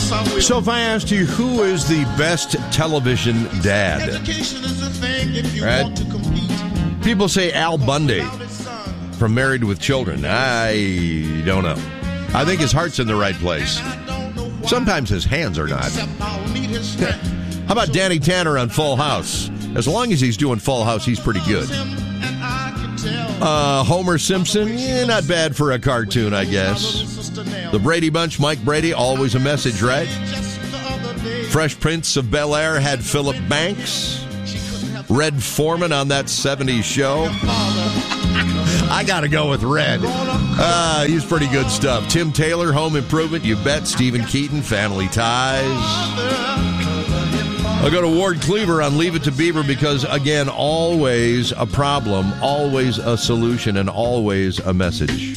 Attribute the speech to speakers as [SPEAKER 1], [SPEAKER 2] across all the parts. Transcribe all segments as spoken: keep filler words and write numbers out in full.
[SPEAKER 1] Yes, I will.
[SPEAKER 2] So if I asked you, who is the best television dad?
[SPEAKER 1] Education is a thing if you
[SPEAKER 2] Right.
[SPEAKER 1] want to compete.
[SPEAKER 2] People say Al Bundy from Married with Children. I don't know. I think his heart's in the right place. Sometimes his hands are not. How about Danny Tanner on Full House? As long as he's doing Full House, he's pretty good. Uh, Homer Simpson, eh, not bad for a cartoon, I guess. The Brady Bunch, Mike Brady, always a message, right? Fresh Prince of Bel-Air had Philip Banks. Red Foreman on that seventies show. I gotta go with Red. Uh, he's pretty good stuff. Tim Taylor, Home Improvement, you bet. Stephen Keaton, Family Ties. I'll go to Ward Cleaver on Leave It to Beaver because, again, always a problem, always a solution, and always a message.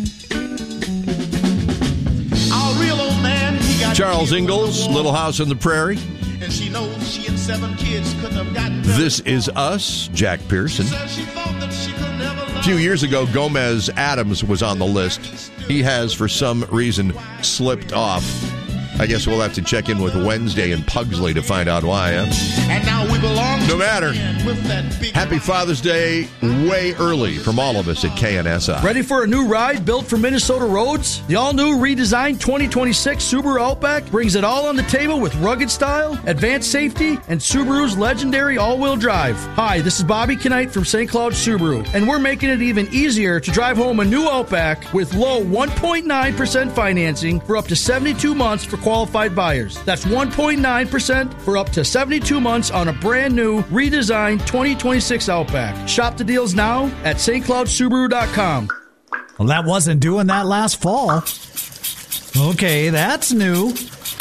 [SPEAKER 2] Charles Ingalls, Little House on the Prairie.
[SPEAKER 1] And she knows she and seven kids couldn't have gotten
[SPEAKER 2] This Is Us, Jack Pearson. A few years ago, Gomez Adams was on the list. He has, for some reason, slipped off. I guess we'll have to check in with Wednesday in Pugsley to find out why. Huh?
[SPEAKER 1] And now we belong
[SPEAKER 2] no matter.
[SPEAKER 1] with that big
[SPEAKER 2] Happy Father's Day way early from all of us at K N S I.
[SPEAKER 3] Ready for a new ride built for Minnesota roads? The all-new redesigned twenty twenty-six Subaru Outback brings it all on the table with rugged style, advanced safety, and Subaru's legendary all-wheel drive. Hi, this is Bobby Knight from Saint Cloud Subaru, and we're making it even easier to drive home a new Outback with low one point nine percent financing for up to seventy-two months for qualified buyers. That's one point nine percent for up to seventy-two months on a brand new redesigned twenty twenty-six Outback. Shop the deals now at S T Cloud Subaru dot com.
[SPEAKER 4] Well, that wasn't doing that last fall. Okay, that's new.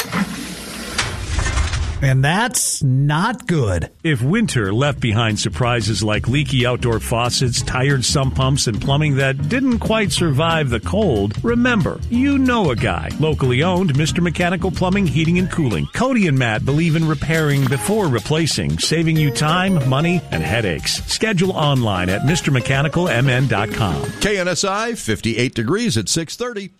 [SPEAKER 4] And that's not good.
[SPEAKER 5] If winter left behind surprises like leaky outdoor faucets, tired sump pumps, and plumbing that didn't quite survive the cold, remember, you know a guy. Locally owned, Mister Mechanical Plumbing, Heating, and Cooling. Cody and Matt believe in repairing before replacing, saving you time, money, and headaches. Schedule online at Mr Mechanical M N dot com.
[SPEAKER 2] K N S I, fifty-eight degrees at six thirty.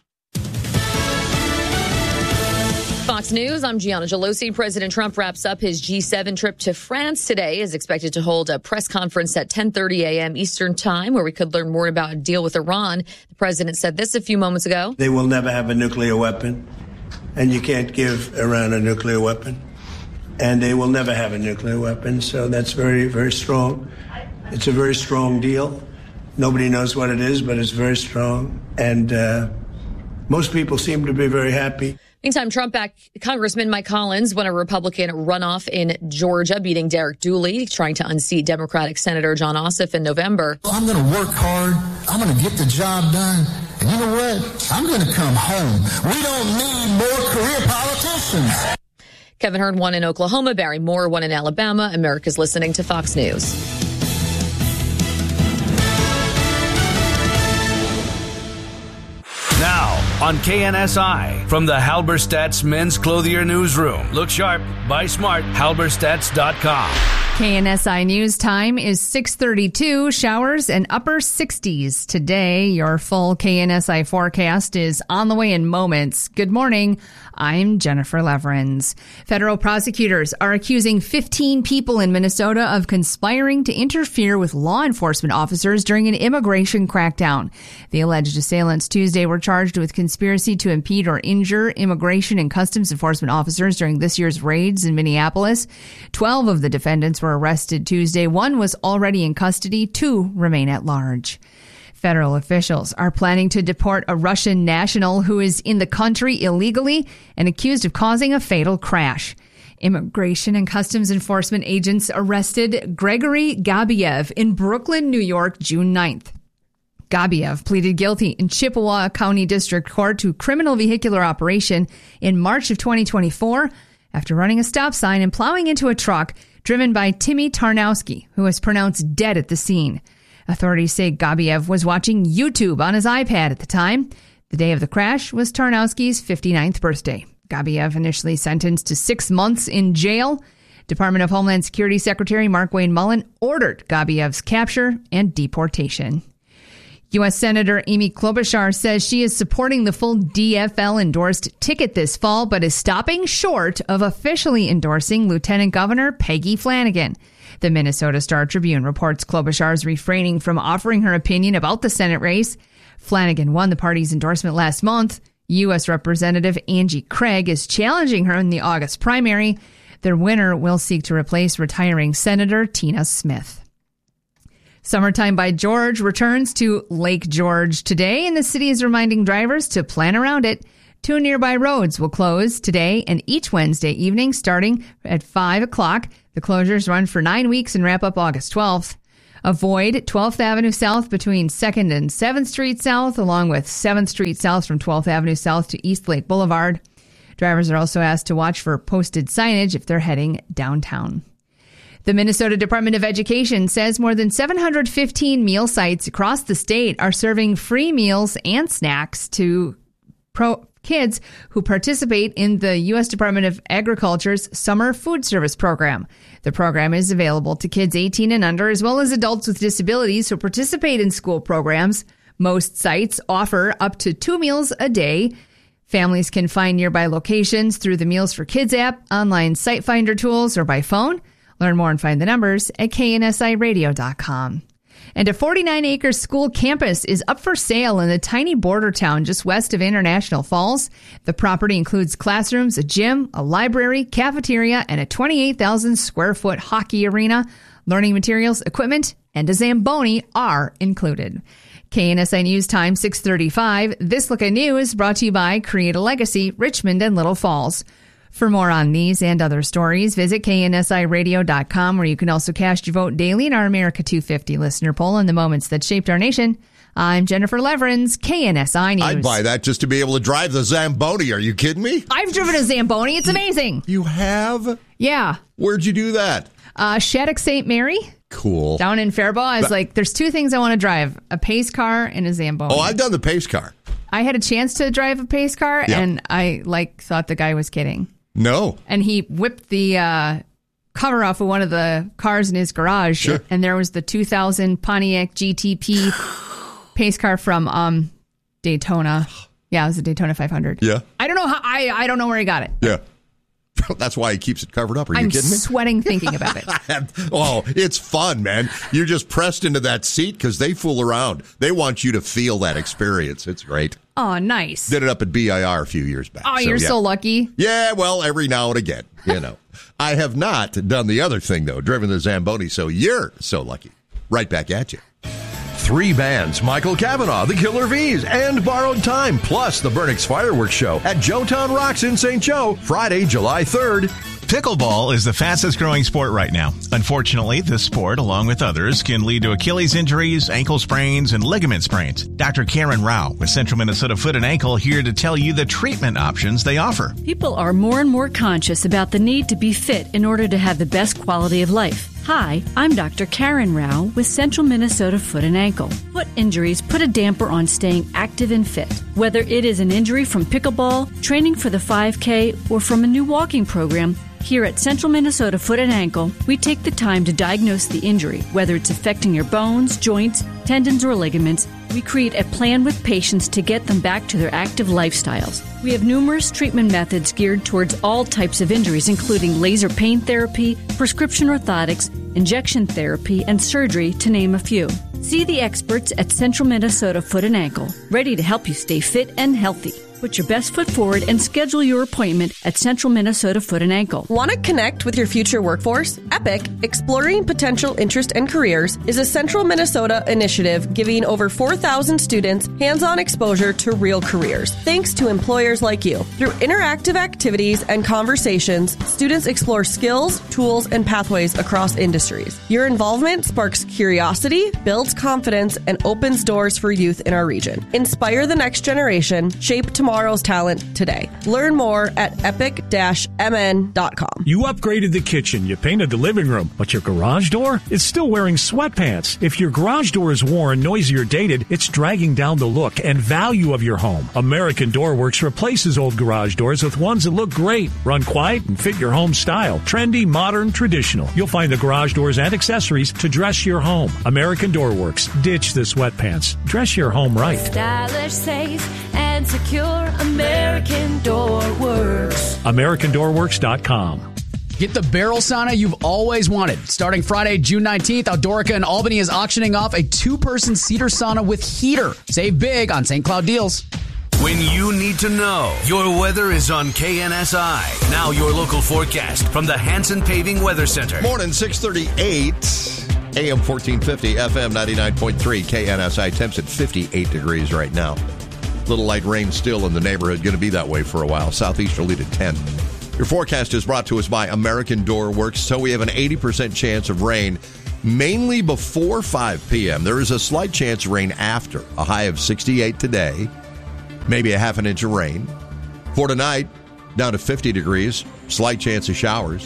[SPEAKER 6] Fox News, I'm Gianna Gelosi. President Trump wraps up his G seven trip to France today. Is expected to hold a press conference at ten thirty a.m. Eastern Time, where we could learn more about a deal with Iran. The president said this a few moments ago.
[SPEAKER 7] They will never have a nuclear weapon, and you can't give Iran a nuclear weapon. And they will never have a nuclear weapon, so that's very, very strong. It's a very strong deal. Nobody knows what it is, but it's very strong. And uh, most people seem to be very happy.
[SPEAKER 6] Meantime, Trump-backed Congressman Mike Collins won a Republican runoff in Georgia, beating Derek Dooley, trying to unseat Democratic Senator John Ossoff in November.
[SPEAKER 8] Well, I'm going to work hard. I'm going to get the job done. And you know what? I'm going to come home. We don't need more career politicians.
[SPEAKER 6] Kevin Hern won in Oklahoma. Barry Moore won in Alabama. America's listening to Fox News.
[SPEAKER 9] Now on K N S I from the Halberstadt's Men's Clothier Newsroom. Look sharp, buy smart, halberstadts dot com.
[SPEAKER 10] K N S I News time is six thirty-two, showers and upper sixties. Today, your full K N S I forecast is on the way in moments. Good morning. I'm Jennifer Leverins. Federal prosecutors are accusing fifteen people in Minnesota of conspiring to interfere with law enforcement officers during an immigration crackdown. The alleged assailants Tuesday were charged with conspiracy to impede or injure immigration and customs enforcement officers during this year's raids in Minneapolis. Twelve of the defendants were arrested Tuesday. One was already in custody. Two remain at large. Federal officials are planning to deport a Russian national who is in the country illegally and accused of causing a fatal crash. Immigration and Customs Enforcement agents arrested Gregory Gabiev in Brooklyn, New York, June ninth. Gabiev pleaded guilty in Chippewa County District Court to criminal vehicular operation in March of twenty twenty-four after running a stop sign and plowing into a truck driven by Timmy Tarnowski, who was pronounced dead at the scene. Authorities say Gabiev was watching YouTube on his iPad at the time. The day of the crash was Tarnowski's fifty-ninth birthday. Gabiev initially sentenced to six months in jail. Department of Homeland Security Secretary Mark Wayne Mullen ordered Gabiev's capture and deportation. U S. Senator Amy Klobuchar says she is supporting the full D F L-endorsed ticket this fall, but is stopping short of officially endorsing Lieutenant Governor Peggy Flanagan. The Minnesota Star-Tribune reports Klobuchar is refraining from offering her opinion about the Senate race. Flanagan won the party's endorsement last month. U S. Representative Angie Craig is challenging her in the August primary. Their winner will seek to replace retiring Senator Tina Smith. Summertime by George returns to Lake George today, and the city is reminding drivers to plan around it. Two nearby roads will close today and each Wednesday evening starting at five o'clock. The closures run for nine weeks and wrap up August twelfth. Avoid twelfth Avenue South between second and seventh Street South, along with seventh Street South from twelfth Avenue South to East Lake Boulevard. Drivers are also asked to watch for posted signage if they're heading downtown. The Minnesota Department of Education says more than seven hundred fifteen meal sites across the state are serving free meals and snacks to pro- kids who participate in the U S. Department of Agriculture's Summer Food Service Program. The program is available to kids eighteen and under, as well as adults with disabilities who participate in school programs. Most sites offer up to two meals a day. Families can find nearby locations through the Meals for Kids app, online site finder tools, or by phone. Learn more and find the numbers at K N S I radio dot com. And a forty-nine acre school campus is up for sale in the tiny border town just west of International Falls. The property includes classrooms, a gym, a library, cafeteria, and a twenty-eight thousand square foot hockey arena. Learning materials, equipment, and a Zamboni are included. K N S I News Time, six thirty-five. This Look at News brought to you by Create a Legacy, Richmond and Little Falls. For more on these and other stories, visit K N S I radio dot com, where you can also cast your vote daily in our America two fifty listener poll on the moments that shaped our nation. I'm Jennifer Leverins, K N S I News.
[SPEAKER 2] I'd buy that just to be able to drive the Zamboni. Are you kidding me?
[SPEAKER 10] I've driven a Zamboni. It's amazing.
[SPEAKER 2] You have?
[SPEAKER 10] Yeah.
[SPEAKER 2] Where'd you do that?
[SPEAKER 10] Uh, Shattuck Saint Mary.
[SPEAKER 2] Cool.
[SPEAKER 10] Down in Faribault. I was that, like, there's two things I want to drive, a pace car and a Zamboni.
[SPEAKER 2] Oh, I've done the pace car.
[SPEAKER 10] I had a chance to drive a pace car, yeah. and I, like, thought the guy was kidding.
[SPEAKER 2] No.
[SPEAKER 10] And he whipped the uh, cover off of one of the cars in his garage.
[SPEAKER 2] Sure.
[SPEAKER 10] And there was the two thousand Pontiac G T P pace car from um, Daytona. Yeah, it was a Daytona five hundred.
[SPEAKER 2] Yeah.
[SPEAKER 10] I don't know how. I, I don't know where he got it.
[SPEAKER 2] Yeah. That's why he keeps it covered up. Are you
[SPEAKER 10] I'm
[SPEAKER 2] kidding me?
[SPEAKER 10] I'm sweating thinking about it.
[SPEAKER 2] Oh, it's fun, man. You're just pressed into that seat because they fool around. They want you to feel that experience. It's great.
[SPEAKER 10] Oh, nice.
[SPEAKER 2] Did it up at B I R a few years back.
[SPEAKER 10] Oh, so, you're yeah. so lucky.
[SPEAKER 2] Yeah, well, every now and again, you know. I have not done the other thing, though, driven the Zamboni, so you're so lucky. Right back at you. Three bands, Michael Cavanaugh, the Killer V's, and Borrowed Time, plus the Burnix Fireworks Show at Joetown Rocks in Saint Joe, Friday, July third.
[SPEAKER 11] Pickleball is the fastest growing sport right now. Unfortunately, this sport, along with others, can lead to Achilles injuries, ankle sprains, and ligament sprains. Doctor Karen Rao with Central Minnesota Foot and Ankle here to tell you the treatment options they offer.
[SPEAKER 12] People are more and more conscious about the need to be fit in order to have the best quality of life. Hi, I'm Doctor Karen Rao with Central Minnesota Foot and Ankle. Foot injuries put a damper on staying active and fit. Whether it is an injury from pickleball, training for the five K, or from a new walking program, here at Central Minnesota Foot and Ankle, we take the time to diagnose the injury, whether it's affecting your bones, joints, tendons, or ligaments. We create a plan with patients to get them back to their active lifestyles. We have numerous treatment methods geared towards all types of injuries, including laser pain therapy, prescription orthotics, injection therapy, and surgery, to name a few. See the experts at Central Minnesota Foot and Ankle, ready to help you stay fit and healthy. Put your best foot forward and schedule your appointment at Central Minnesota Foot and Ankle.
[SPEAKER 13] Want to connect with your future workforce? EPIC, Exploring Potential Interest and Careers, is a Central Minnesota initiative giving over four thousand students hands-on exposure to real careers, thanks to employers like you. Through interactive activities and conversations, students explore skills, tools, and pathways across industries. Your involvement sparks curiosity, builds confidence, and opens doors for youth in our region. Inspire the next generation, shape tomorrow. tomorrow's talent today. Learn more at epic dash m n dot com.
[SPEAKER 5] You upgraded the kitchen, you painted the living room, but your garage door is still wearing sweatpants. If your garage door is worn, noisy, or dated, it's dragging down the look and value of your home. American Door Works replaces old garage doors with ones that look great, run quiet, and fit your home style. Trendy, modern, traditional. You'll find the garage doors and accessories to dress your home. American Door Works. Ditch the sweatpants. Dress your home right.
[SPEAKER 14] Stylish, safe, and secure. American Door Works.
[SPEAKER 5] American Door Works dot com.
[SPEAKER 15] Get the barrel sauna you've always wanted. Starting Friday, June nineteenth, Outdoorica in Albany is auctioning off a two-person cedar sauna with heater. Save big on Saint Cloud deals.
[SPEAKER 9] When you need to know, your weather is on K N S I. Now your local forecast from the Hanson Paving Weather Center.
[SPEAKER 2] Morning, six thirty-eight, A M fourteen fifty, F M ninety-nine point three, K N S I. Temps at fifty-eight degrees right now. Little light rain still in the neighborhood. Going to be that way for a while. Southeasterly to ten. Your forecast is brought to us by American Door Works. So we have an eighty percent chance of rain, mainly before five p.m. There is a slight chance of rain after. A high of sixty-eight today. Maybe a half an inch of rain. For tonight, down to fifty degrees. Slight chance of showers.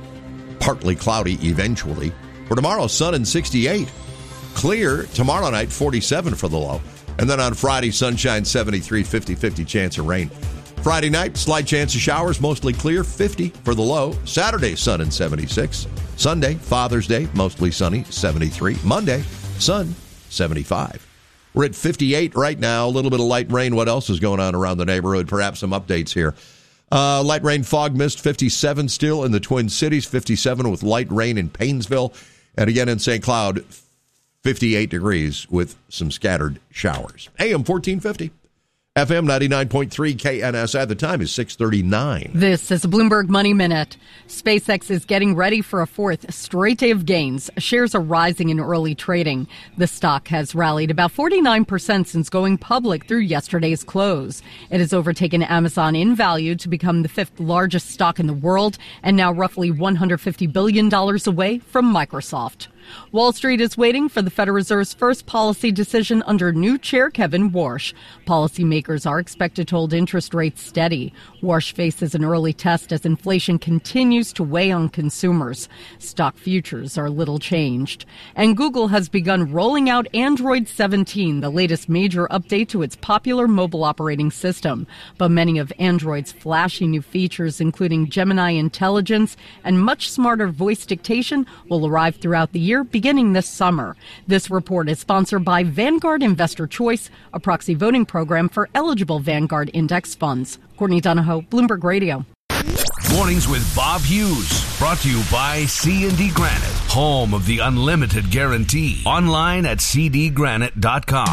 [SPEAKER 2] Partly cloudy eventually. For tomorrow, sun and sixty-eight. Clear tomorrow night, forty-seven for the low. And then on Friday, sunshine, seventy-three, fifty-fifty chance of rain. Friday night, slight chance of showers, mostly clear, fifty for the low. Saturday, sun and seventy-six. Sunday, Father's Day, mostly sunny, seventy-three. Monday, sun, seventy-five. We're at fifty-eight right now, a little bit of light rain. What else is going on around the neighborhood? Perhaps some updates here. Uh, light rain, fog, mist, fifty-seven still in the Twin Cities, fifty-seven with light rain in Paynesville. And again in Saint Cloud, fifty-eight degrees with some scattered showers. A M fourteen fifty. F M ninety-nine point three K N S I. The time is six thirty-nine.
[SPEAKER 16] This is a Bloomberg Money Minute. SpaceX is getting ready for a fourth straight day of gains. Shares are rising in early trading. The stock has rallied about forty-nine percent since going public through yesterday's close. It has overtaken Amazon in value to become the fifth largest stock in the world and now roughly one hundred fifty billion dollars away from Microsoft. Wall Street is waiting for the Federal Reserve's first policy decision under new chair Kevin Warsh. Policymakers are expected to hold interest rates steady. Warsh faces an early test as inflation continues to weigh on consumers. Stock futures are little changed. And Google has begun rolling out Android seventeen, the latest major update to its popular mobile operating system. But many of Android's flashy new features, including Gemini Intelligence and much smarter voice dictation, will arrive throughout the year, beginning this summer. This report is sponsored by Vanguard Investor Choice, a proxy voting program for eligible Vanguard index funds. Courtney Donahoe, Bloomberg Radio.
[SPEAKER 9] Mornings with Bob Hughes, brought to you by C and D Granite, home of the unlimited guarantee. Online at c d granite dot com.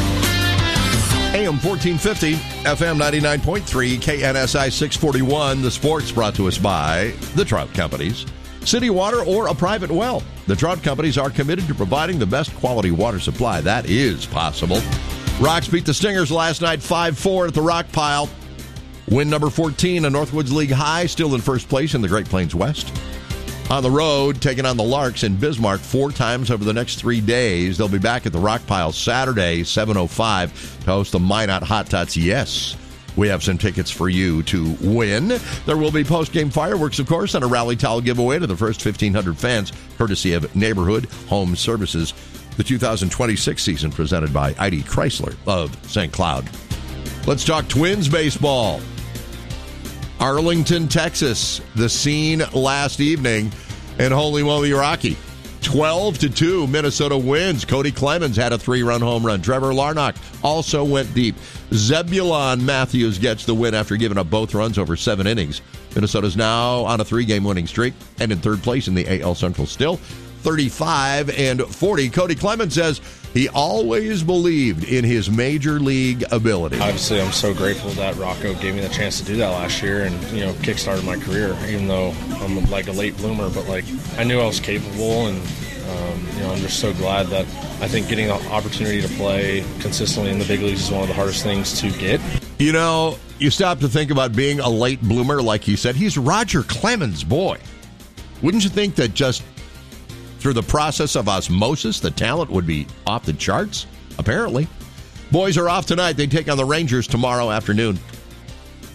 [SPEAKER 2] A M fourteen fifty, F M ninety-nine point three, K N S I six forty-one. The sports brought to us by the Trout Companies. City water or a private well. The Trout Companies are committed to providing the best quality water supply. That is possible. Rocks beat the Stingers last night five four at the Rock Pile. Win number fourteen, a Northwoods League high, still in first place in the Great Plains West. On the road, taking on the Larks in Bismarck four times over the next three days. They'll be back at the Rock Pile Saturday, seven oh five, to host the Minot Hot Tots. Yes, we have some tickets for you to win. There will be post-game fireworks, of course, and a rally towel giveaway to the first fifteen hundred fans, courtesy of Neighborhood Home Services. The two thousand twenty-six season presented by I D Chrysler of Saint Cloud. Let's talk Twins baseball. Arlington, Texas, the scene last evening, and holy moly, Rocky. twelve to two, Minnesota wins. Cody Clemens had a three-run home run. Trevor Larnach also went deep. Zebulon Matthews gets the win after giving up both runs over seven innings. Minnesota's now on a three-game winning streak and in third place in the A L Central still. thirty-five and forty. Cody Clemens says he always believed in his major league ability.
[SPEAKER 17] Obviously, I'm so grateful that Rocco gave me the chance to do that last year and, you know, kickstarted my career, even though I'm like a late bloomer. But, like, I knew I was capable, and, um, you know, I'm just so glad that I think getting the opportunity to play consistently in the big leagues is one of the hardest things to get.
[SPEAKER 2] You know, you stop to think about being a late bloomer, like he said. He's Roger Clemens' boy. Wouldn't you think that just through the process of osmosis, the talent would be off the charts? Apparently. Boys are off tonight. They take on the Rangers tomorrow afternoon.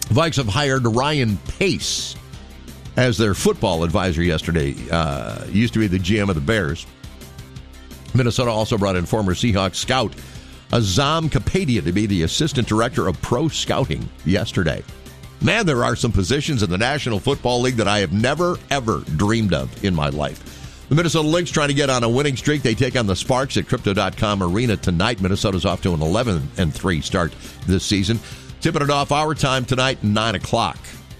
[SPEAKER 2] Vikes have hired Ryan Pace as their football advisor yesterday. Uh, used to be the G M of the Bears. Minnesota also brought in former Seahawks scout Azam Kapadia to be the assistant director of pro scouting yesterday. Man, there are some positions in the National Football League that I have never, ever dreamed of in my life. The Minnesota Lynx trying to get on a winning streak. They take on the Sparks at Crypto dot com Arena tonight. Minnesota's off to an eleven and three start this season. Tipping it off our time tonight, nine o'clock.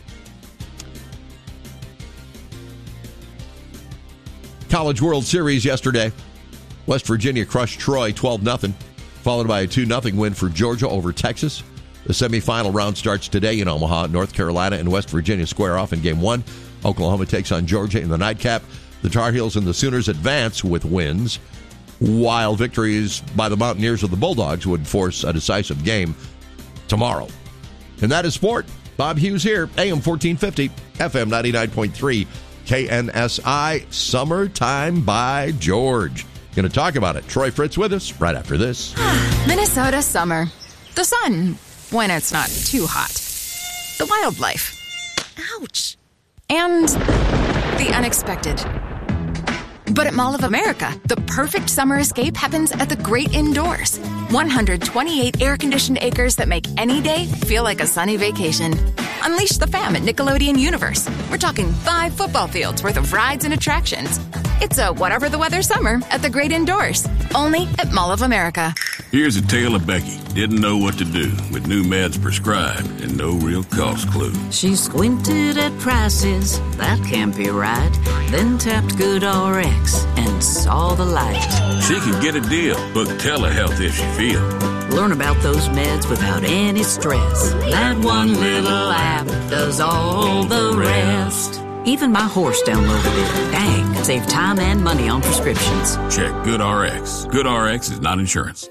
[SPEAKER 2] College World Series yesterday. West Virginia crushed Troy twelve nothing, followed by a two nothing win for Georgia over Texas. The semifinal round starts today in Omaha. North Carolina and West Virginia square off in game one. Oklahoma takes on Georgia in the nightcap. The Tar Heels and the Sooners advance with wins, while victories by the Mountaineers or the Bulldogs would force a decisive game tomorrow. And that is sport. Bob Hughes here, A M fourteen fifty, F M ninety-nine point three, K N S I, Summertime by George. Going to talk about it. Troy Fritz with us right after this.
[SPEAKER 18] Minnesota summer. The sun, when it's not too hot. The wildlife. Ouch. And the unexpected. But at Mall of America, the perfect summer escape happens at the great indoors. one hundred twenty-eight air-conditioned acres that make any day feel like a sunny vacation. Unleash the fam at Nickelodeon Universe. We're talking five football fields worth of rides and attractions. It's a whatever the weather summer at the great indoors. Only at Mall of America.
[SPEAKER 19] Here's a tale of Becky. Didn't know what to do with new meds prescribed and no real cost clue.
[SPEAKER 20] She squinted at prices, that can't be right. Then tapped GoodRx and saw the light.
[SPEAKER 19] She could get a deal. Book telehealth if she feels.
[SPEAKER 20] Learn about those meds without any stress. That one little app does all the rest. Even my horse downloaded it. Dang, save time and money on prescriptions.
[SPEAKER 19] Check GoodRx. GoodRx is not insurance.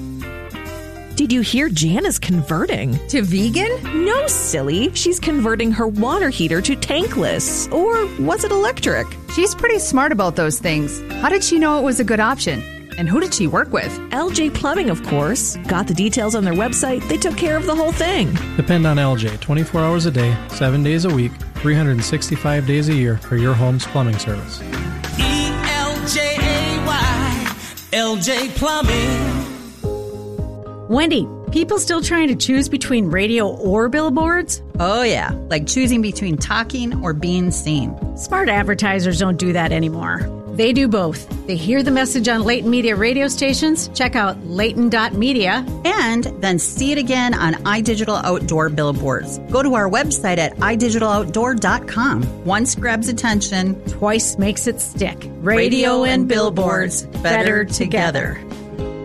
[SPEAKER 21] Did you hear Jan is converting?
[SPEAKER 10] To vegan?
[SPEAKER 21] No, silly. She's converting her water heater to tankless. Or was it electric?
[SPEAKER 10] She's pretty smart about those things. How did she know it was a good option? And who did she work with?
[SPEAKER 21] L J Plumbing, of course. Got the details on their website. They took care of the whole thing.
[SPEAKER 22] Depend on L J twenty-four hours a day, seven days a week, three hundred sixty-five days a year for your home's plumbing service.
[SPEAKER 23] E L J A Y, L J Plumbing.
[SPEAKER 24] Wendy, people still trying to choose between radio or billboards?
[SPEAKER 25] Oh, yeah, like choosing between talking or being seen.
[SPEAKER 24] Smart advertisers don't do that anymore. They do both. They hear the message on Leighton Media radio stations, check out Leighton dot media,
[SPEAKER 25] and then see it again on iDigital Outdoor billboards. Go to our website at i digital outdoor dot com. Once grabs attention,
[SPEAKER 24] twice makes it stick. Radio,
[SPEAKER 25] radio
[SPEAKER 24] and,
[SPEAKER 25] and
[SPEAKER 24] billboards,
[SPEAKER 25] billboards
[SPEAKER 24] better,
[SPEAKER 25] better
[SPEAKER 24] together.
[SPEAKER 25] together.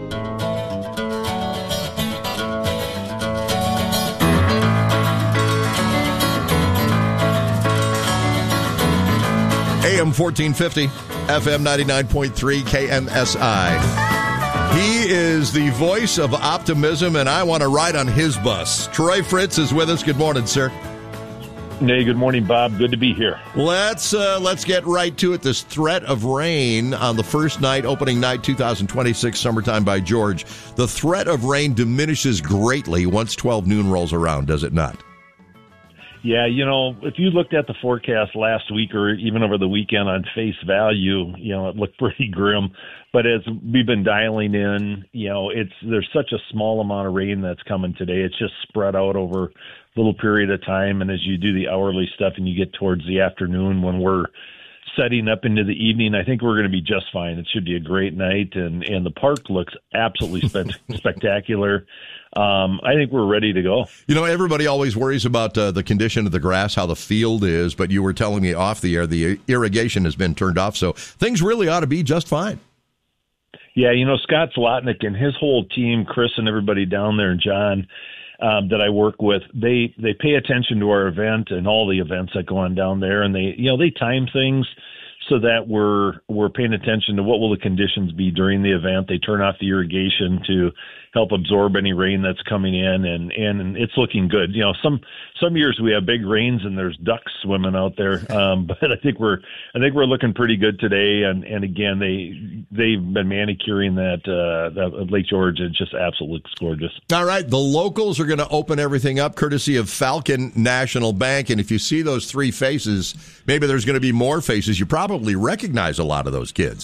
[SPEAKER 2] A M fourteen fifty, F M ninety-nine point three, K N S I. He is the voice of optimism, and I want to ride on his bus. Troy Fritz is with us. Good morning, sir.
[SPEAKER 26] Hey, good morning, Bob. Good to be here.
[SPEAKER 2] Let's uh, let's get right to it. This threat of rain on the first night, opening night, two thousand twenty-six, Summertime by George. The threat of rain diminishes greatly once twelve noon rolls around, does it not?
[SPEAKER 26] Yeah, you know, if you looked at the forecast last week or even over the weekend on face value, you know, it looked pretty grim. But as we've been dialing in, you know, it's there's such a small amount of rain that's coming today. It's just spread out over a little period of time. And as you do the hourly stuff and you get towards the afternoon when we're setting up into the evening, I think we're going to be just fine. It should be a great night. And, and the park looks absolutely spe- spectacular. Um, I think we're ready to go.
[SPEAKER 2] You know, everybody always worries about uh, the condition of the grass, how the field is, but you were telling me off the air the irrigation has been turned off, so things really ought to be just fine.
[SPEAKER 26] Yeah, you know, Scott Zlotnick and his whole team, Chris and everybody down there, and John, um, that I work with, they, they pay attention to our event and all the events that go on down there, and they, you know, they time things so that we're we're paying attention to what will the conditions be during the event. They turn off the irrigation to help absorb any rain that's coming in, and, and it's looking good. You know, some some years we have big rains and there's ducks swimming out there, um, but I think we're I think we're looking pretty good today. And, and again, they they've been manicuring that uh, that Lake George. It just absolutely looks gorgeous.
[SPEAKER 2] All right, the locals are going to open everything up, courtesy of Falcon National Bank. And if you see those three faces, maybe there's going to be more faces. You probably recognize a lot of those kids.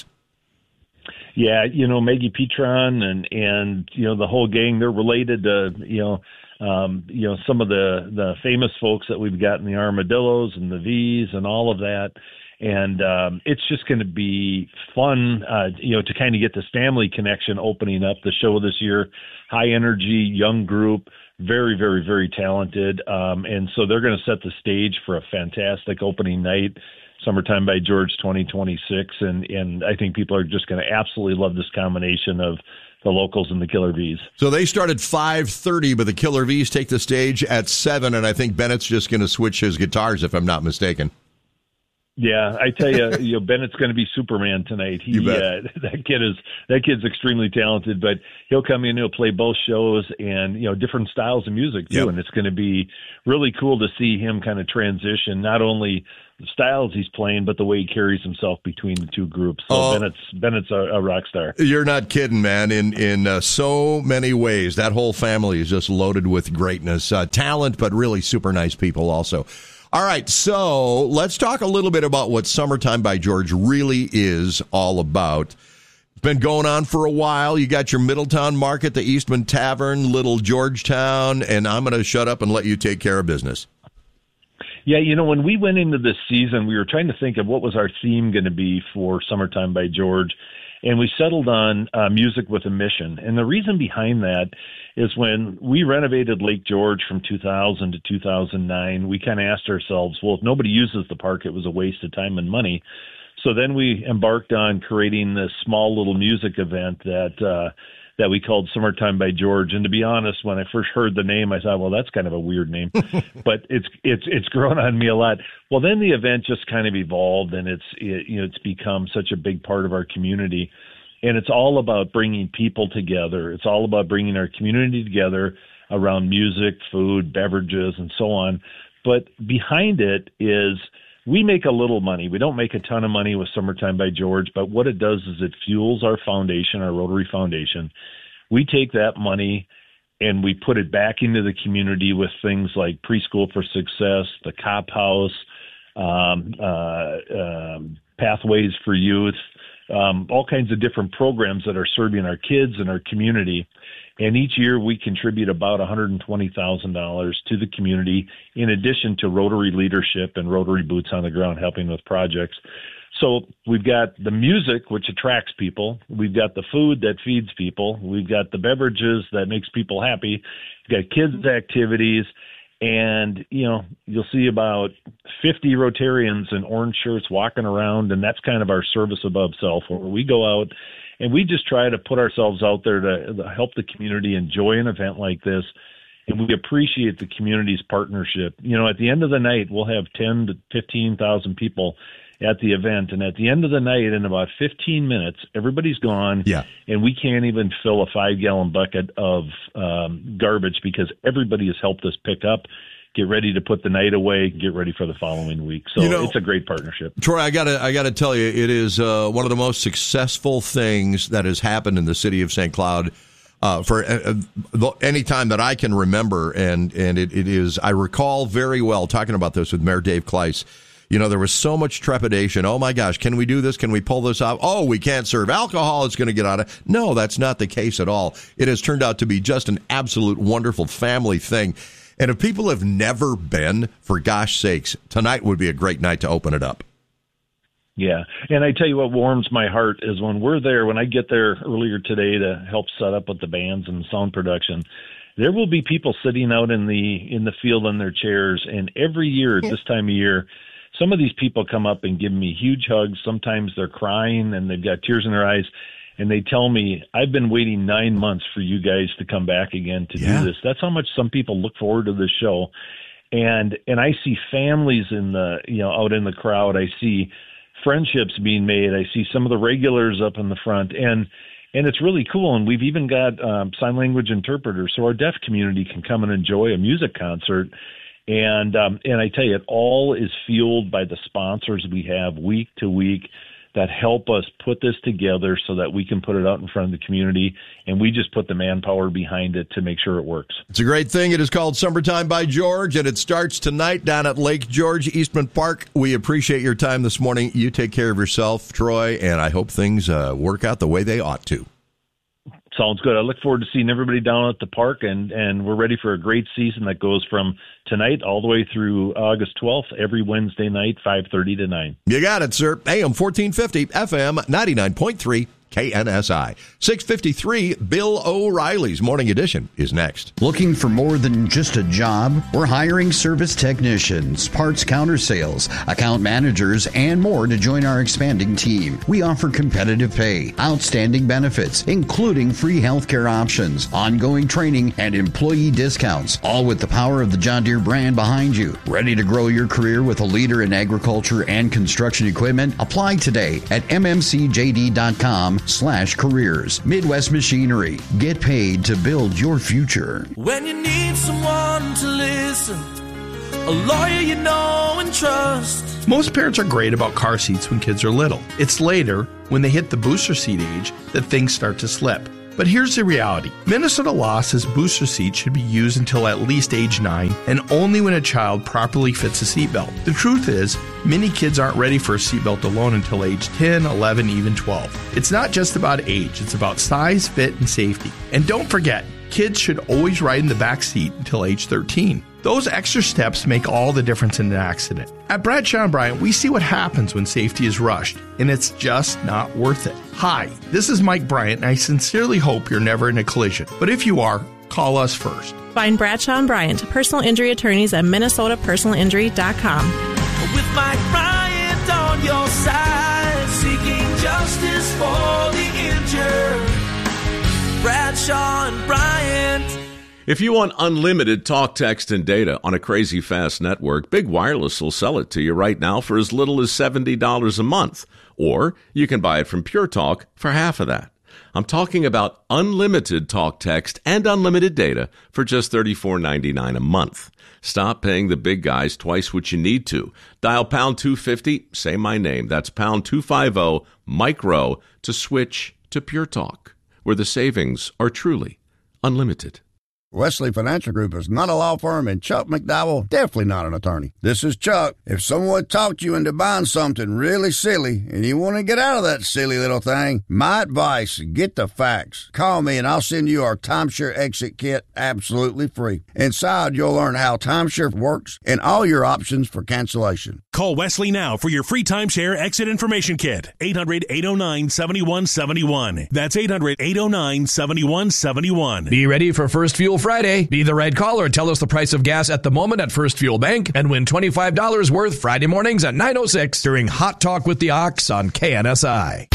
[SPEAKER 26] Yeah, you know, Maggie Petron and, and, you know, the whole gang, they're related to, you know, um, you know, some of the, the famous folks that we've got in the Armadillos and the V's and all of that. And um, it's just going to be fun, uh, you know, to kind of get this family connection opening up the show this year. High energy, young group, very, very, very talented. Um, and so they're going to set the stage for a fantastic opening night. Summertime by George twenty twenty-six, and, and I think people are just going to absolutely love this combination of the locals and the Killer V's.
[SPEAKER 2] So they start at five thirty, but the Killer V's take the stage at seven, and I think Bennett's just going to switch his guitars, if I'm not mistaken.
[SPEAKER 26] Yeah, I tell you, you know, Bennett's going to be Superman tonight. He,
[SPEAKER 2] You bet.
[SPEAKER 26] uh, that kid is that kid's extremely talented, but he'll come in, he'll play both shows, and you know, different styles of music too.
[SPEAKER 2] Yep.
[SPEAKER 26] And it's going to be really cool to see him kind of transition, not only the styles he's playing, but the way he carries himself between the two groups. So
[SPEAKER 2] Oh.
[SPEAKER 26] Bennett's Bennett's a, a rock star.
[SPEAKER 2] You're not kidding, man. In in uh, so many ways, that whole family is just loaded with greatness, uh, talent, but really super nice people also. All right, so let's talk a little bit about what Summertime by George really is all about. It's been going on for a while. You got your Middletown Market, the Eastman Tavern, Little Georgetown, and I'm going to shut up and let you take care of business.
[SPEAKER 26] Yeah, you know, when we went into this season, we were trying to think of what was our theme going to be for Summertime by George, and we settled on uh, music with a mission. And the reason behind that is when we renovated Lake George from two thousand to two thousand nine, we kind of asked ourselves, well, if nobody uses the park, it was a waste of time and money. So then we embarked on creating this small little music event that uh, that we called Summertime by George. And to be honest, when I first heard the name, I thought, well, that's kind of a weird name, but it's it's it's grown on me a lot. Well, then the event just kind of evolved, and it's it, you know it's become such a big part of our community. And it's all about bringing people together. It's all about bringing our community together around music, food, beverages, and so on. But behind it is we make a little money. We don't make a ton of money with Summertime by George, but what it does is it fuels our foundation, our Rotary Foundation. We take that money and we put it back into the community with things like Preschool for Success, the Cop House, um, uh, um, Pathways for Youth, um, all kinds of different programs that are serving our kids and our community. And each year we contribute about one hundred twenty thousand dollars to the community, in addition to Rotary leadership and Rotary boots on the ground helping with projects. So we've got the music, which attracts people. We've got the food that feeds people. We've got the beverages that makes people happy. We've got kids' activities. And, you know, you'll see about fifty Rotarians in orange shirts walking around, and that's kind of our service above self, where we go out and we just try to put ourselves out there to, to help the community enjoy an event like this. And we appreciate the community's partnership. You know, at the end of the night, we'll have ten to fifteen thousand people at the event. And at the end of the night, in about fifteen minutes, everybody's gone.
[SPEAKER 2] Yeah.
[SPEAKER 26] And we can't even fill a five gallon bucket of um, garbage because everybody has helped us pick up, get ready to put the night away, get ready for the following week. So
[SPEAKER 2] You know,
[SPEAKER 26] it's a great partnership.
[SPEAKER 2] Troy, I gotta, I gotta tell you, it is uh, one of the most successful things that has happened in the city of Saint Cloud uh, for uh, uh, any time that I can remember, and and it, it is. I recall very well talking about this with Mayor Dave Kleiss. You know, there was so much trepidation. Oh my gosh, can we do this? Can we pull this off? Oh, we can't serve alcohol. It's going to get out of. No, that's not the case at all. It has turned out to be just an absolute wonderful family thing. And if people have never been, for gosh sakes, tonight would be a great night to open it up.
[SPEAKER 26] Yeah. And I tell you what warms my heart is when we're there, when I get there earlier today to help set up with the bands and sound production, there will be people sitting out in the in the field in their chairs. And every year at this time of year, some of these people come up and give me huge hugs. Sometimes they're crying and they've got tears in their eyes. And they tell me, I've been waiting nine months for you guys to come back again to
[SPEAKER 2] Yeah.
[SPEAKER 26] do this. That's how much some people look forward to this show. And and I see families in the, you know, out in the crowd. I see friendships being made. I see some of the regulars up in the front, and and it's really cool. And we've even got um, sign language interpreters, so our deaf community can come and enjoy a music concert. And um, and I tell you, it all is fueled by the sponsors we have week to week that help us put this together so that we can put it out in front of the community, and we just put the manpower behind it to make sure it works.
[SPEAKER 2] It's a great thing. It is called Summertime by George, and it starts tonight down at Lake George, Eastman Park. We appreciate your time this morning. You take care of yourself, Troy, and I hope things uh, work out the way they ought to.
[SPEAKER 26] Sounds good. I look forward to seeing everybody down at the park, and, and we're ready for a great season that goes from tonight all the way through August twelfth, every Wednesday night, five thirty to nine.
[SPEAKER 2] You got it, sir. A M fourteen fifty, F M ninety-nine point three. K N S I. six fifty-three, Bill O'Reilly's Morning Edition is next.
[SPEAKER 1] Looking for more than just a job? We're hiring service technicians, parts counter sales, account managers, and more to join our expanding team. We offer competitive pay, outstanding benefits, including free healthcare options, ongoing training, and employee discounts, all with the power of the John Deere brand behind you. Ready to grow your career with a leader in agriculture and construction equipment? Apply today at m m c j d dot com slash careers. Midwest Machinery. Get paid to build your future.
[SPEAKER 23] When you need someone to listen, a lawyer you know and trust.
[SPEAKER 3] Most parents are great about car seats when kids are little. It's later, when they hit the booster seat age, that things start to slip. But here's the reality. Minnesota law says booster seats should be used until at least age nine and only when a child properly fits a seatbelt. The truth is, many kids aren't ready for a seatbelt alone until age ten, eleven, even twelve. It's not just about age, it's about size, fit, and safety. And don't forget, kids should always ride in the back seat until age thirteen. Those extra steps make all the difference in an accident. At Bradshaw and Bryant, we see what happens when safety is rushed, and it's just not worth it. Hi, this is Mike Bryant, and I sincerely hope you're never in a collision. But if you are, call us first.
[SPEAKER 4] Find Bradshaw and Bryant, personal injury attorneys at minnesota personal injury dot com.
[SPEAKER 23] With Mike Bryant on your side, seeking justice for the injured. Bradshaw and Bryant.
[SPEAKER 6] If you want unlimited talk, text, and data on a crazy fast network, Big Wireless will sell it to you right now for as little as seventy dollars a month. Or you can buy it from Pure Talk for half of that. I'm talking about unlimited talk, text, and unlimited data for just thirty-four ninety-nine a month. Stop paying the big guys twice what you need to. Dial pound two fifty, say my name. That's pound two fifty, Mike Rowe, to switch to Pure Talk, where the savings are truly unlimited.
[SPEAKER 7] Wesley Financial Group is not a law firm, and Chuck McDowell definitely not an attorney. This is Chuck. If someone talked you into buying something really silly and you want to get out of that silly little thing, my advice, get the facts. Call me and I'll send you our timeshare exit kit absolutely free. Inside, you'll learn how timeshare works and all your options for cancellation.
[SPEAKER 8] Call Wesley now for your free timeshare exit information kit. eight hundred, eight oh nine, seven one seven one. That's eight hundred, eight oh nine, seven one seven one.
[SPEAKER 27] Be ready for First Fuel Friday. Be the right caller and tell us the price of gas at the moment at First Fuel Bank and win twenty-five dollars worth Friday mornings at nine oh six during Hot Talk with the Ox on K N S I.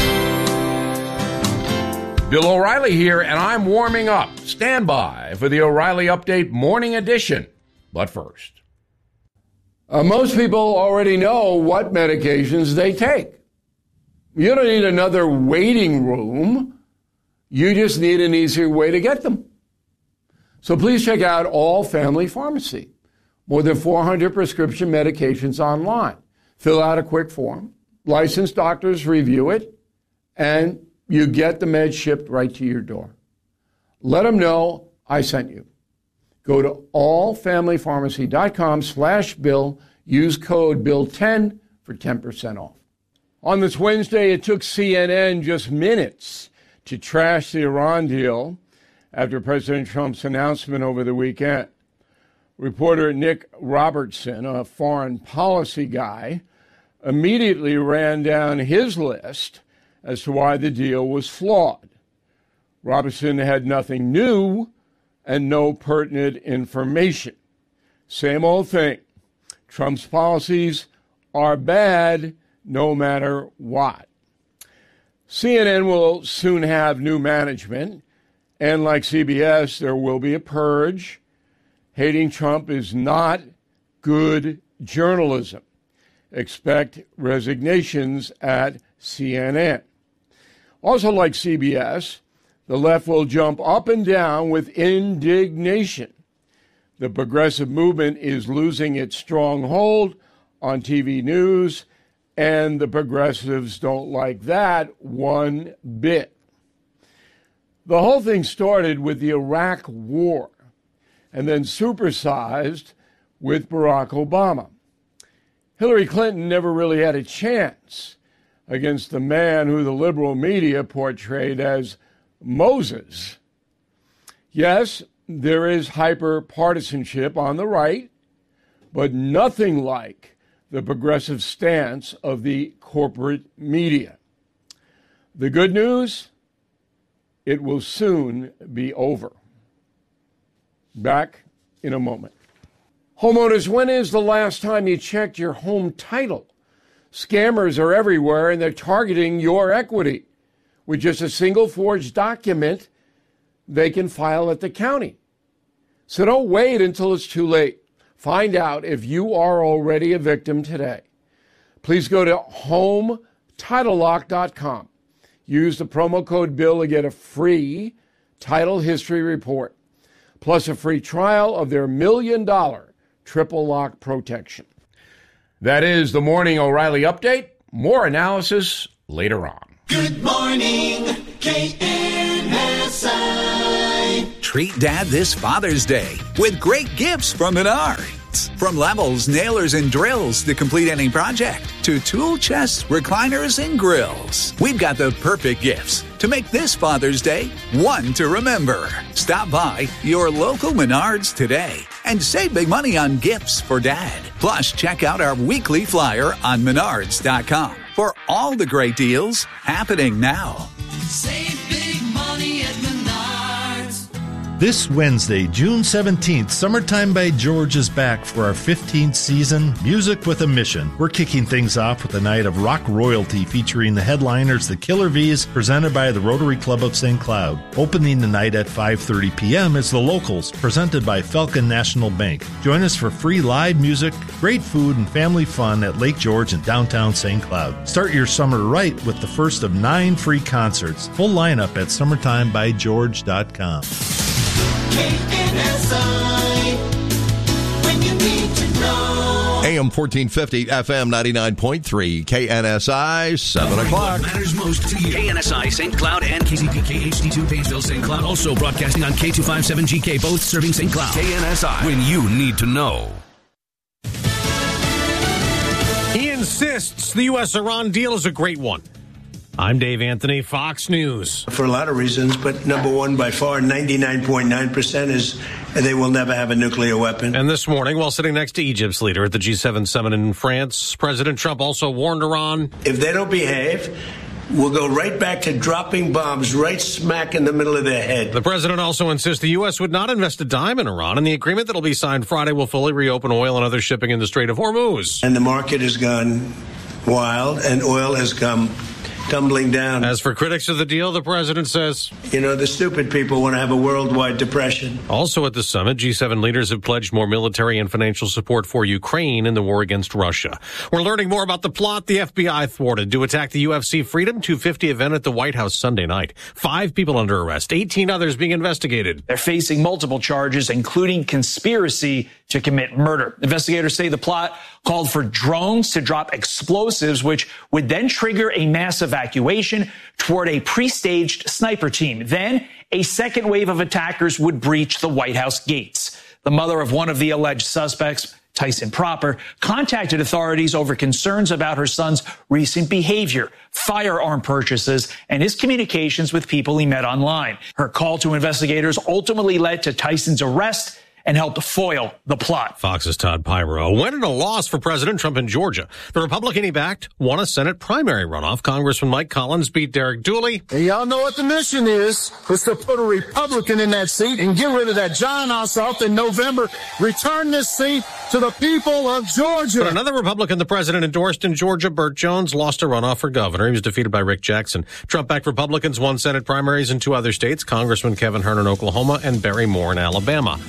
[SPEAKER 28] Bill O'Reilly here, and I'm warming up. Stand by for the O'Reilly Update Morning Edition. But first, uh, most people already know what medications they take. You don't need another waiting room. You just need an easier way to get them. So please check out All Family Pharmacy. More than four hundred prescription medications online. Fill out a quick form. Licensed doctors review it, and you get the meds shipped right to your door. Let them know I sent you. Go to allfamilypharmacy.com slash bill. Use code bill ten for ten percent off. On this Wednesday, it took C N N just minutes to trash the Iran deal after President Trump's announcement over the weekend. Reporter Nick Robertson, a foreign policy guy, immediately ran down his list as to why the deal was flawed. Robertson had nothing new and no pertinent information. Same old thing. Trump's policies are bad no matter what. C N N will soon have new management. And like C B S, there will be a purge. Hating Trump is not good journalism. expect resignations at C N N. Also, like C B S, the left will jump up and down with indignation. The progressive movement is losing its stronghold on T V news, and the progressives don't like that one bit. The whole thing started with the Iraq War and then supersized with Barack Obama. Hillary Clinton never really had a chance against the man who the liberal media portrayed as Moses. Yes, there is hyper-partisanship on the right, but nothing like the progressive stance of the corporate media. The good news? It will soon be over. Back in a moment. Homeowners, when is the last time you checked your home title? Scammers are everywhere, and they're targeting your equity. With just a single forged document, they can file at the county. So don't wait until it's too late. Find out if you are already a victim today. Please go to home title lock dot com. Use the promo code BILL to get a free title history report, plus a free trial of their million dollar triple lock protection. That is the Morning O'Reilly Update. More analysis later on.
[SPEAKER 5] Good morning, K N S I. Treat Dad this Father's Day with great gifts from Menards. From levels, nailers, and drills to complete any project, to tool chests, recliners, and grills. We've got the perfect gifts to make this Father's Day one to remember. Stop by your local Menards today and save big money on gifts for Dad. Plus, check out our weekly flyer on menards dot com for all the great deals happening now. Save big money at Menards.
[SPEAKER 9] This Wednesday, June seventeenth, Summertime by George is back for our fifteenth season, Music with a Mission. We're kicking things off with a night of rock royalty featuring the headliners, the Killer V's, presented by the Rotary Club of Saint Cloud. Opening the night at five thirty p.m. is The Locals, presented by Falcon National Bank. Join us for free live music, great food, and family fun at Lake George in downtown Saint Cloud. Start your summer right with the first of nine free concerts. Full lineup at summertime by george dot com.
[SPEAKER 5] K N S I, when you need to know.
[SPEAKER 2] A M fourteen fifty, F M ninety-nine point three, K N S I, seven o'clock.
[SPEAKER 11] What matters most to you. K N S I, Saint Cloud, and K C P K H D two, Painesville, Saint Cloud. Also broadcasting on K two fifty-seven G K, both serving Saint Cloud. K N S I, when you need to know.
[SPEAKER 12] He insists the U S Iran deal is a great one. I'm Dave Anthony, Fox News.
[SPEAKER 13] For a lot of reasons, but number one, by far, ninety-nine point nine percent is they will never have a nuclear weapon.
[SPEAKER 12] And this morning, while sitting next to Egypt's leader at the G seven summit in France, President Trump also warned Iran.
[SPEAKER 13] If they don't behave, we'll go right back to dropping bombs right smack in the middle of their head.
[SPEAKER 12] The president also insists the U S would not invest a dime in Iran, and the agreement that will be signed Friday will fully reopen oil and other shipping in the Strait of Hormuz.
[SPEAKER 13] And the market has gone wild, and oil has come tumbling down.
[SPEAKER 12] As for critics of the deal, the president says,
[SPEAKER 13] you know, the stupid people want to have a worldwide depression.
[SPEAKER 12] Also at the summit, G seven leaders have pledged more military and financial support for Ukraine in the war against Russia. We're learning more about the plot the F B I thwarted to attack the U F C Freedom two fifty event at the White House Sunday night. Five people under arrest, eighteen others being investigated.
[SPEAKER 14] They're facing multiple charges, including conspiracy to commit murder. Investigators say the plot called for drones to drop explosives, which would then trigger a mass evacuation toward a pre-staged sniper team. Then a second wave of attackers would breach the White House gates. The mother of one of the alleged suspects, Tyson Proper, contacted authorities over concerns about her son's recent behavior, firearm purchases, and his communications with people he met online. Her call to investigators ultimately led to Tyson's arrest and helped foil the plot.
[SPEAKER 12] Fox's Todd Pyro. A win and a loss for President Trump in Georgia. The Republican he backed won a Senate primary runoff. Congressman Mike Collins beat Derek Dooley.
[SPEAKER 15] And y'all know what the mission is. It's to put a Republican in that seat and get rid of that John Ossoff in November. Return this seat to the people of Georgia.
[SPEAKER 12] But another Republican the president endorsed in Georgia, Burt Jones, lost a runoff for governor. He was defeated by Rick Jackson. Trump-backed Republicans won Senate primaries in two other states, Congressman Kevin Hern in Oklahoma and Barry Moore in Alabama. A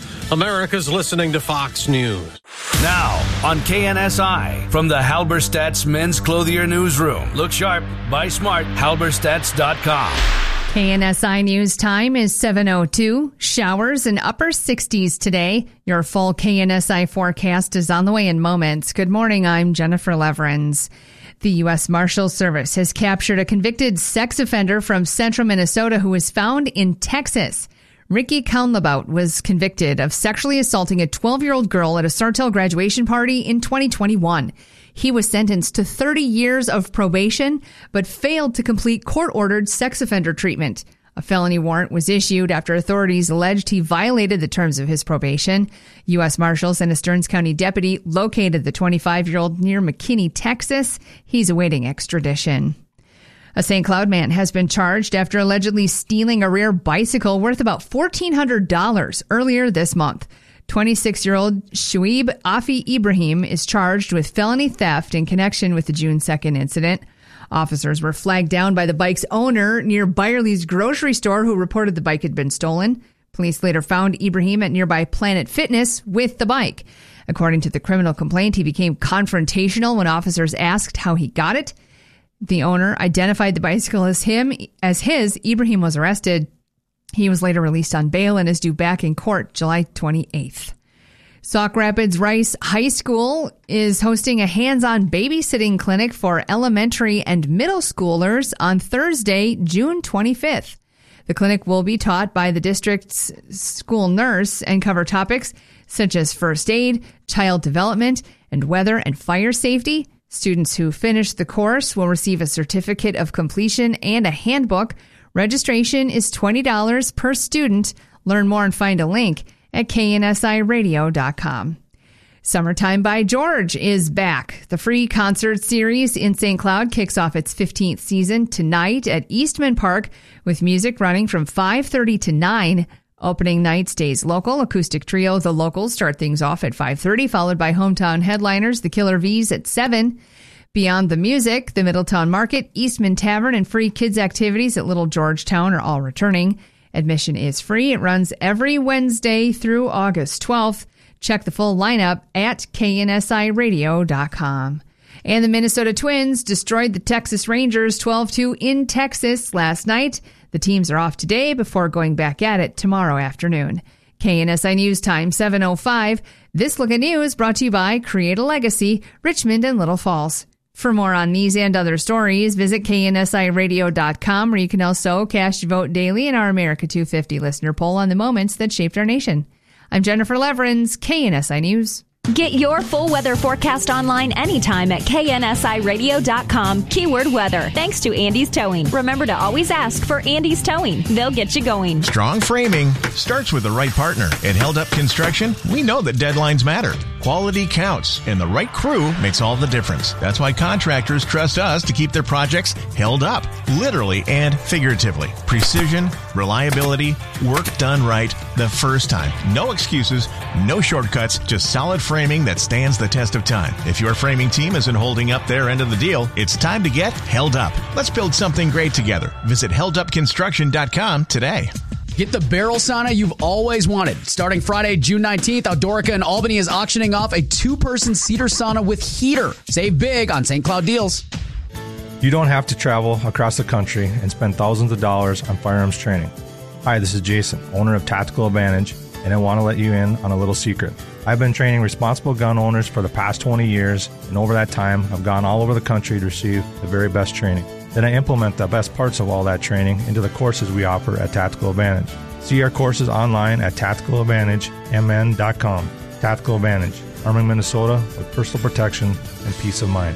[SPEAKER 12] America's listening to Fox News.
[SPEAKER 11] Now on K N S I, from the Halberstadt's Men's Clothier Newsroom. Look sharp, buy smart, halberstadts dot com.
[SPEAKER 10] K N S I News time is seven oh two. Showers in upper sixties today. Your full K N S I forecast is on the way in moments. Good morning, I'm Jennifer Leverins. The U S Marshals Service has captured a convicted sex offender from central Minnesota who was found in Texas. Ricky Kaunlabout was convicted of sexually assaulting a twelve-year-old girl at a Sartell graduation party in twenty twenty-one. He was sentenced to thirty years of probation, but failed to complete court-ordered sex offender treatment. A felony warrant was issued after authorities alleged he violated the terms of his probation. U S Marshals and a Stearns County deputy located the twenty-five-year-old near McKinney, Texas. He's awaiting extradition. A Saint Cloud man has been charged after allegedly stealing a rare bicycle worth about fourteen hundred dollars earlier this month. twenty-six-year-old Shuaib Afi Ibrahim is charged with felony theft in connection with the June second incident. Officers were flagged down by the bike's owner near Byerly's grocery store, who reported the bike had been stolen. Police later found Ibrahim at nearby Planet Fitness with the bike. According to the criminal complaint, he became confrontational when officers asked how he got it. The owner identified the bicycle as him, as his. Ibrahim was arrested. He was later released on bail and is due back in court July twenty-eighth. Sauk Rapids Rice High School is hosting a hands-on babysitting clinic for elementary and middle schoolers on Thursday, June twenty-fifth. The clinic will be taught by the district's school nurse and cover topics such as first aid, child development, and weather and fire safety. Students who finish the course will receive a certificate of completion and a handbook. Registration is twenty dollars per student. Learn more and find a link at K N S I radio dot com. Summertime by George is back. The free concert series in Saint Cloud kicks off its fifteenth season tonight at Eastman Park with music running from five thirty to nine. Opening night stays local. Acoustic trio The Locals start things off at five thirty, followed by hometown headliners The Killer V's at seven. Beyond the music, the Middletown Market, Eastman Tavern, and free kids activities at Little Georgetown are all returning. Admission is free. It runs every Wednesday through August twelfth. Check the full lineup at K N S I radio dot com. And the Minnesota Twins destroyed the Texas Rangers twelve two in Texas last night. The teams are off today before going back at it tomorrow afternoon. K N S I News Time, seven oh five. This Look at News brought to you by Create a Legacy, Richmond and Little Falls. For more on these and other stories, visit K N S I radio dot com, where you can also cast your vote daily in our America two fifty listener poll on the moments that shaped our nation. I'm Jennifer Leverins, K N S I News.
[SPEAKER 16] Get your full weather forecast online anytime at K N S I radio dot com. Keyword weather. Thanks to Andy's Towing. Remember to always ask for Andy's Towing. They'll get you going.
[SPEAKER 17] Strong framing starts with the right partner. At Held Up Construction, we know that deadlines matter. Quality counts, and the right crew makes all the difference. That's why contractors trust us to keep their projects held up, literally and figuratively. Precision, reliability, work done right the first time. No excuses, no shortcuts, just solid framing that stands the test of time. If your framing team isn't holding up their end of the deal, it's time to get held up. Let's build something great together. Visit held up construction dot com today.
[SPEAKER 18] Get the barrel sauna you've always wanted. Starting Friday, June nineteenth, Outdoorica in Albany is auctioning off a two-person cedar sauna with heater. Save big on Saint Cloud deals.
[SPEAKER 19] You don't have to travel across the country and spend thousands of dollars on firearms training. Hi, this is Jason, owner of Tactical Advantage, and I want to let you in on a little secret. I've been training responsible gun owners for the past twenty years, and over that time, I've gone all over the country to receive the very best training. Then I implement the best parts of all that training into the courses we offer at Tactical Advantage. See our courses online at tactical advantage m n dot com. Tactical Advantage, arming Minnesota with personal protection and peace of mind.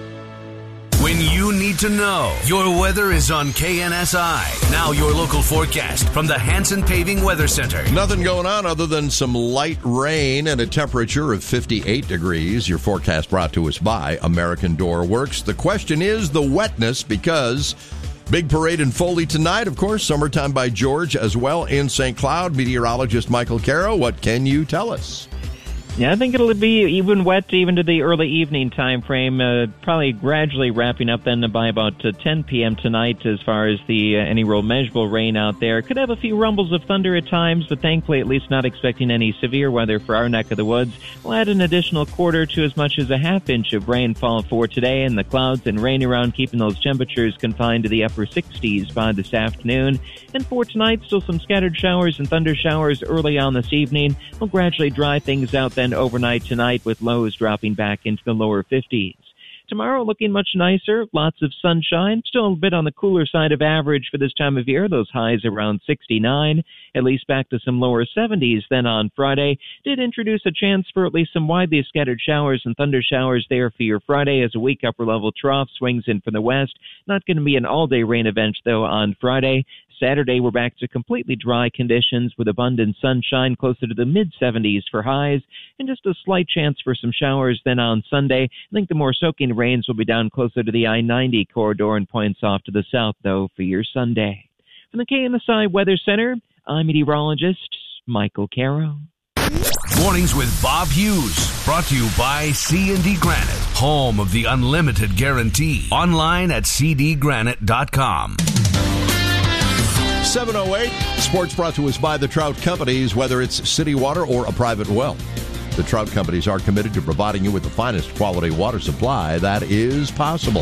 [SPEAKER 11] When you need to know, your weather is on K N S I. Now your local forecast from the Hanson Paving Weather Center.
[SPEAKER 2] Nothing going on other than some light rain and a temperature of fifty-eight degrees. Your forecast brought to us by American Door Works. The question is the wetness, because big parade in Foley tonight. Of course, Summertime by George as well in Saint Cloud. Meteorologist Michael Caro, what can you tell us?
[SPEAKER 1] Yeah, I think it'll be even wet even to the early evening time frame, uh, probably gradually wrapping up then by about uh, ten p.m. tonight as far as the uh, any real measurable rain out there. Could have a few rumbles of thunder at times, but thankfully at least not expecting any severe weather for our neck of the woods. We'll add an additional quarter to as much as a half inch of rainfall for today, and the clouds and rain around keeping those temperatures confined to the upper sixties by this afternoon. And for tonight, still some scattered showers and thunder showers early on this evening. We'll gradually dry things out then overnight tonight with lows dropping back into the lower fifties. Tomorrow looking much nicer, lots of sunshine, still a bit on the cooler side of average for this time of year, those highs around sixty-nine, at least back to some lower seventies then on Friday. Did introduce a chance for at least some widely scattered showers and thunder showers there for your Friday as a weak upper level trough swings in from the west. Not going to be an all-day rain event though on Friday. Saturday, we're back to completely dry conditions with abundant sunshine closer to the mid-seventies for highs and just a slight chance for some showers. Then on Sunday, I think the more soaking rains will be down closer to the I ninety corridor and points off to the south, though, for your Sunday. From the K N S I Weather Center, I'm meteorologist Michael Caro.
[SPEAKER 11] Mornings with Bob Hughes, brought to you by C and D Granite, home of the unlimited guarantee. Online at c d granite dot com.
[SPEAKER 2] seven oh eight, sports brought to us by the Trout Companies, whether it's city water or a private well. The Trout Companies are committed to providing you with the finest quality water supply that is possible.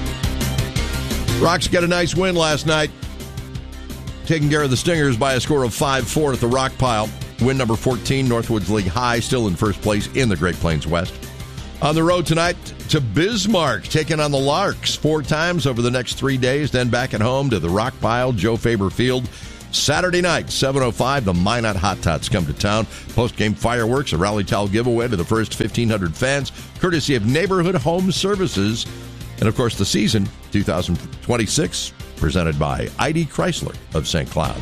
[SPEAKER 2] Rocks got a nice win last night, taking care of the Stingers by a score of five four at the Rock Pile. Win number fourteen, Northwoods League High, still in first place in the Great Plains West. On the road tonight to Bismarck, taking on the Larks four times over the next three days, then back at home to the Rock Pile, Joe Faber Field. Saturday night, seven oh five, the Minot Hot Tots come to town. Post-game fireworks, a rally towel giveaway to the first fifteen hundred fans, courtesy of Neighborhood Home Services. And, of course, the season, two thousand twenty-six, presented by I D Chrysler of Saint Cloud.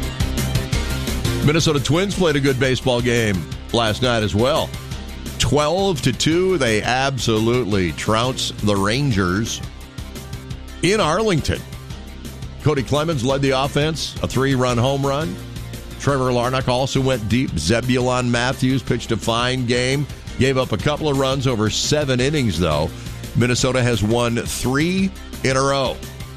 [SPEAKER 2] Minnesota Twins played a good baseball game last night as well. twelve to two, they absolutely trounced the Rangers in Arlington. Cody Clemens led the offense, a three-run home run. Trevor Larnach also went deep. Zebulon Matthews pitched a fine game, gave up a couple of runs over seven innings, though. Minnesota has won three in a row,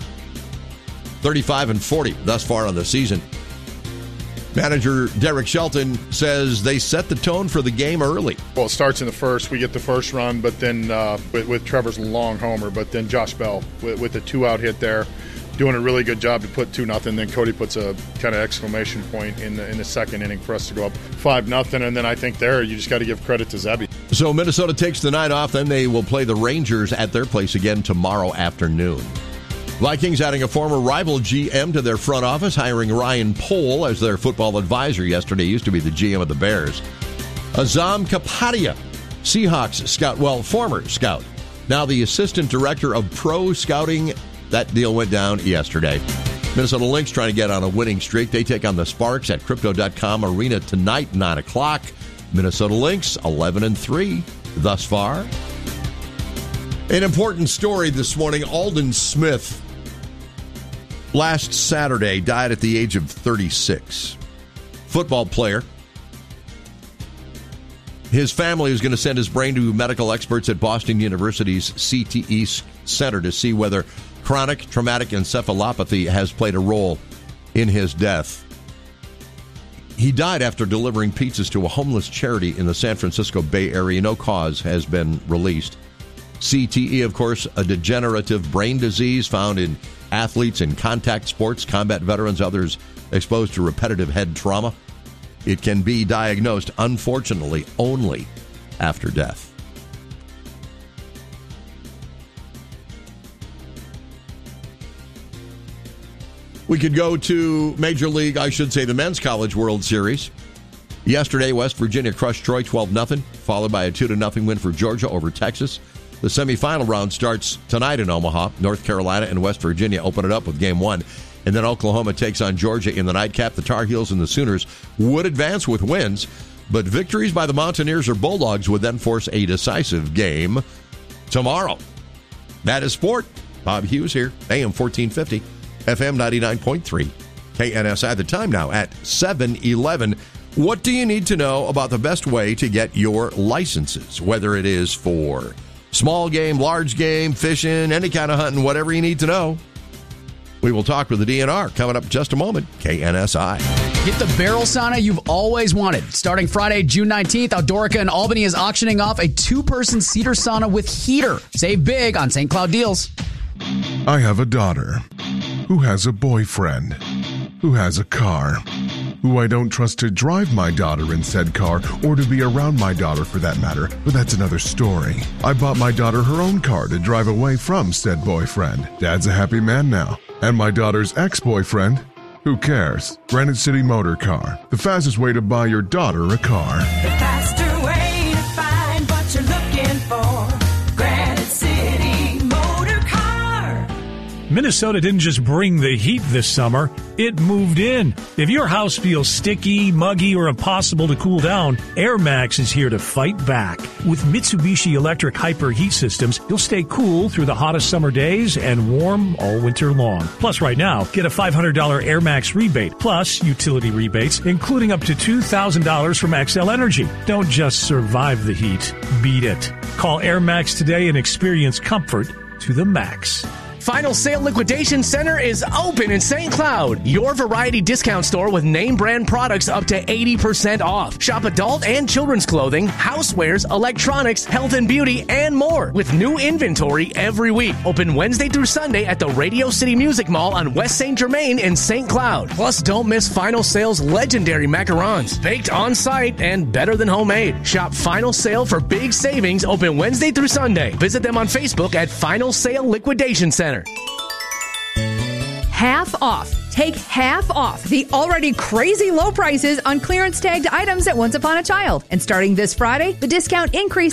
[SPEAKER 2] thirty-five and forty thus far on the season. Manager Derek Shelton says they set the tone for the game early.
[SPEAKER 3] Well, it starts in the first. We get the first run, but then uh, with, with Trevor's long homer, but then Josh Bell with, with the two-out hit there, doing a really good job to put two nothing. Then Cody puts a kind of exclamation point in the in the second inning for us to go up five nothing. And then I think there you just got to give credit to Zebby.
[SPEAKER 2] So Minnesota takes the night off. Then they will play the Rangers at their place again tomorrow afternoon. Vikings adding a former rival G M to their front office, hiring Ryan Pohl as their football advisor yesterday. He used to be the G M of the Bears. Azam Kapadia, Seahawks scout, well, former scout, now the assistant director of pro scouting. That deal went down yesterday. Minnesota Lynx trying to get on a winning streak. They take on the Sparks at Crypto dot com Arena tonight, nine o'clock. Minnesota Lynx, eleven and three thus far. An important story this morning. Alden Smith, last Saturday, died at the age of thirty-six. Football player. His family is going to send his brain to medical experts at Boston University's C T E Center to see whether chronic traumatic encephalopathy has played a role in his death. He died after delivering pizzas to a homeless charity in the San Francisco Bay Area. No cause has been released. C T E, of course, a degenerative brain disease found in athletes in contact sports, combat veterans, others exposed to repetitive head trauma. It can be diagnosed, unfortunately, only after death. We could go to Major League, I should say the Men's College World Series. Yesterday, West Virginia crushed Troy twelve nothing, followed by a two to nothing win for Georgia over Texas. The semifinal round starts tonight in Omaha. North Carolina and West Virginia open it up with game one. And then Oklahoma takes on Georgia in the nightcap. The Tar Heels and the Sooners would advance with wins, but victories by the Mountaineers or Bulldogs would then force a decisive game tomorrow. That is sport. Bob Hughes here, A M fourteen fifty, F M ninety-nine point three, K N S I. The time now at seven eleven. What do you need to know about the best way to get your licenses, whether it is for small game, large game, fishing, any kind of hunting, whatever you need to know? We will talk with the D N R coming up in just a moment. K N S I.
[SPEAKER 18] Get the barrel sauna you've always wanted. Starting Friday, June nineteenth, Eldorica in Albany is auctioning off a two-person cedar sauna with heater. Save big on Saint Cloud deals.
[SPEAKER 4] I have a daughter who has a boyfriend who has a car who I don't trust to drive my daughter in said car or to be around my daughter for that matter, but that's another story. I bought my daughter her own car to drive away from said boyfriend. Dad's a happy man now. And my daughter's ex-boyfriend? Who cares? Granite City Motor Car, the fastest way to buy your daughter a car.
[SPEAKER 20] The faster way to find what you're looking for. Granite City Motor Car.
[SPEAKER 21] Minnesota didn't just bring the heat this summer, it moved in. If your house feels sticky, muggy, or impossible to cool down, Air Max is here to fight back. With Mitsubishi electric hyper heat systems, you'll stay cool through the hottest summer days and warm all winter long. Plus, right now, get a five hundred dollars Air Max rebate, plus utility rebates, including up to two thousand dollars from Xcel Energy. Don't just survive the heat, beat it. Call Air Max today and experience comfort to the max.
[SPEAKER 22] Final Sale Liquidation Center is open in Saint Cloud. Your variety discount store with name brand products up to eighty percent off. Shop adult and children's clothing, housewares, electronics, health and beauty, and more with new inventory every week. Open Wednesday through Sunday at the Radio City Music Mall on West Saint Germain in Saint Cloud. Plus, don't miss Final Sale's legendary macarons, baked on site and better than homemade. Shop Final Sale for big savings open Wednesday through Sunday. Visit them on Facebook at Final Sale Liquidation Center.
[SPEAKER 10] Half off. Take half off the already crazy low prices on clearance tagged items at Once Upon a Child. And starting this Friday, the discount increase